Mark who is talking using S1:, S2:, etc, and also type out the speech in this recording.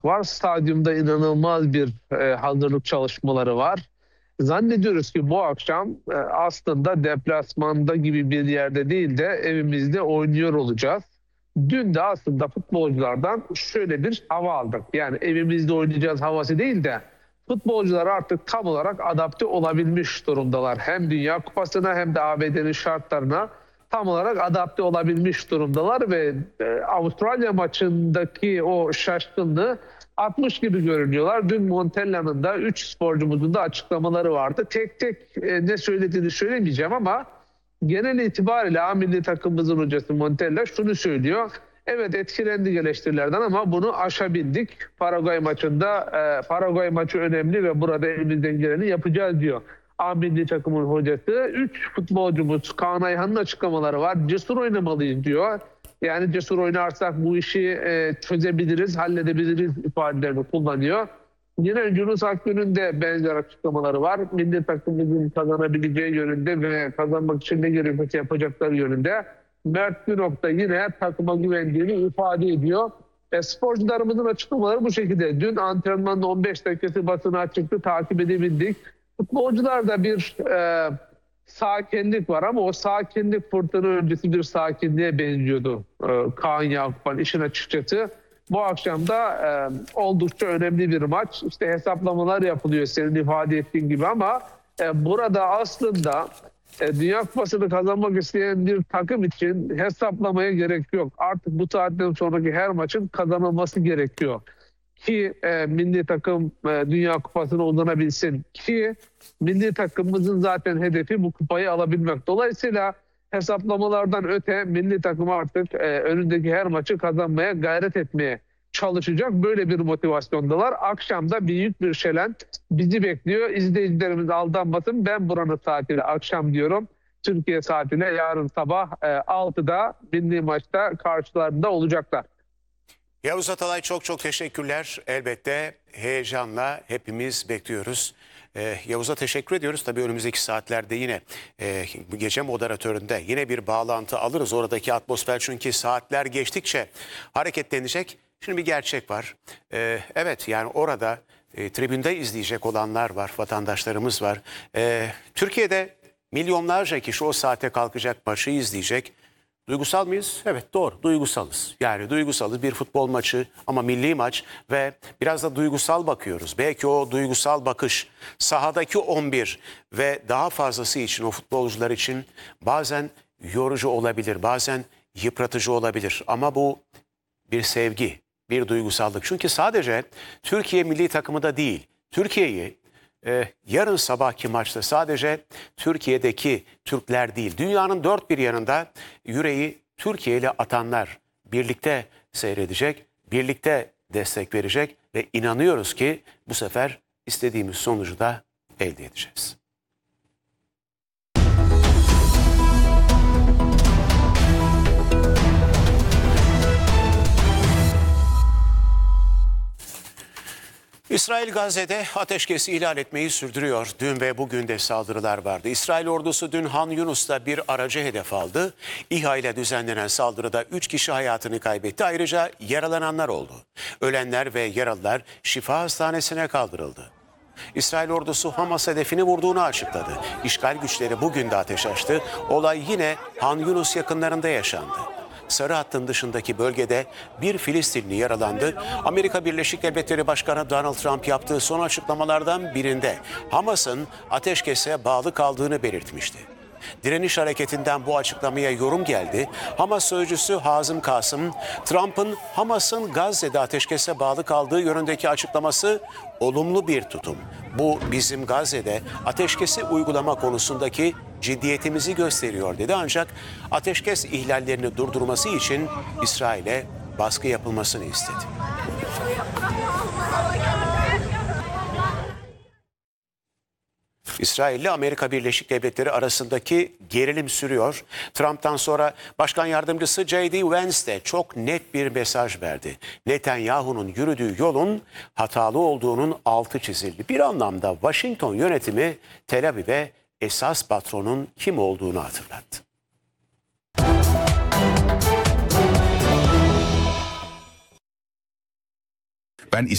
S1: var. Stadyumda inanılmaz bir hazırlık çalışmaları var. Zannediyoruz ki bu akşam aslında deplasmanda gibi bir yerde değil de evimizde oynuyor olacağız. Dün de aslında futbolculardan şöyle bir hava aldık. Yani evimizde oynayacağız havası değil de futbolcular artık tam olarak adapte olabilmiş durumdalar. Hem Dünya Kupası'na hem de ABD'nin şartlarına tam olarak adapte olabilmiş durumdalar ve Avustralya maçındaki o şaşkınlığı atmış gibi görünüyorlar. Dün Montella'nın da 3 sporcumuzun da açıklamaları vardı. Tek tek ne söylediğini söylemeyeceğim ama genel itibariyle A milli takımımızın hocası Montella şunu söylüyor. Evet, etkilendik eleştirilerden ama bunu aşabildik. Paraguay maçında Paraguay maçı önemli ve burada elimizden geleni yapacağız diyor. A milli takımın hocası. 3 futbolcumuz, Kaan Ayhan'ın açıklamaları var. Cesur oynamalıyız diyor. Yani cesur oynarsak bu işi çözebiliriz, halledebiliriz ifadelerini kullanıyor. Yine Yunus Akgün'ün de benzer açıklamaları var. Milli takımımızın kazanabileceği yönünde ve kazanmak için ne gerekiyorsa yapacakları yönünde. Mert Günok da yine takıma güvendiğini ifade ediyor. Sporcularımızın açıklamaları bu şekilde. Dün antrenmanın 15 dakikası basına çıktı, takip edebildik. Futbolcularda bir sakinlik var ama o sakinlik fırtına öncesi bir sakinliğe benziyordu Kaan Yakup'un işin açıkçası. Bu akşam da oldukça önemli bir maç. İşte hesaplamalar yapılıyor senin ifade ettiğin gibi ama burada aslında Dünya Kupası'nı kazanmak isteyen bir takım için hesaplamaya gerek yok. Artık bu saatten sonraki her maçın kazanılması gerekiyor. Ki milli takım Dünya Kupası'na uzanabilsin. Ki milli takımımızın zaten hedefi bu kupayı alabilmek. Dolayısıyla hesaplamalardan öte milli takım artık önündeki her maçı kazanmaya gayret etmeye çalışacak. Böyle bir motivasyondalar. Akşamda büyük bir şelen bizi bekliyor. İzleyicilerimiz aldanmasın. Ben buranın saatiyle akşam diyorum. Türkiye saatiyle yarın sabah 6'da milli maçta karşılarında olacaklar.
S2: Yavuz Atalay çok çok teşekkürler. Elbette heyecanla hepimiz bekliyoruz. Yavuz'a teşekkür ediyoruz. Tabii önümüzdeki saatlerde yine bu gece moderatöründe yine bir bağlantı alırız. Oradaki atmosfer çünkü saatler geçtikçe hareketlenecek. Şimdi bir gerçek var. Evet, yani orada tribünde izleyecek olanlar var, vatandaşlarımız var. Türkiye'de milyonlarca kişi o saate kalkacak, maçı izleyecek. Duygusal mıyız? Evet, doğru, duygusalız. Yani duygusalız, bir futbol maçı ama milli maç ve biraz da duygusal bakıyoruz. Belki o duygusal bakış sahadaki 11 ve daha fazlası için, o futbolcular için bazen yorucu olabilir, bazen yıpratıcı olabilir. Ama bu bir sevgi, bir duygusallık. Çünkü sadece Türkiye milli takımı da değil, Türkiye'yi yarın sabahki maçta sadece Türkiye'deki Türkler değil, dünyanın dört bir yanında yüreği Türkiye ile atanlar birlikte seyredecek, birlikte destek verecek ve inanıyoruz ki bu sefer istediğimiz sonucu da elde edeceğiz. İsrail Gazze'de ateşkesi ihlal etmeyi sürdürüyor. Dün ve bugün de saldırılar vardı. İsrail ordusu dün Han Yunus'ta bir aracı hedef aldı. İHA ile düzenlenen saldırıda 3 kişi hayatını kaybetti. Ayrıca yaralananlar oldu. Ölenler ve yaralılar şifa hastanesine kaldırıldı. İsrail ordusu Hamas hedefini vurduğunu açıkladı. İşgal güçleri bugün de ateş açtı. Olay yine Han Yunus yakınlarında yaşandı. Sarı hattın dışındaki bölgede bir Filistinli yaralandı. Amerika Birleşik Devletleri Başkanı Donald Trump yaptığı son açıklamalardan birinde Hamas'ın ateşkese bağlı kaldığını belirtmişti. Direniş hareketinden bu açıklamaya yorum geldi. Hamas sözcüsü Hazım Kasım, Trump'ın Hamas'ın Gazze'de ateşkese bağlı kaldığı yönündeki açıklaması olumlu bir tutum. Bu bizim Gazze'de ateşkesi uygulama konusundaki ciddiyetimizi gösteriyor dedi. Ancak ateşkes ihlallerini durdurması için İsrail'e baskı yapılmasını istedi. İsrail ile Amerika Birleşik Devletleri arasındaki gerilim sürüyor. Trump'tan sonra Başkan Yardımcısı J.D. Vance de çok net bir mesaj verdi. Netanyahu'nun yürüdüğü yolun hatalı olduğunun altı çizildi. Bir anlamda Washington yönetimi Tel Aviv'e esas patronun kim olduğunu hatırlattı.
S3: Ben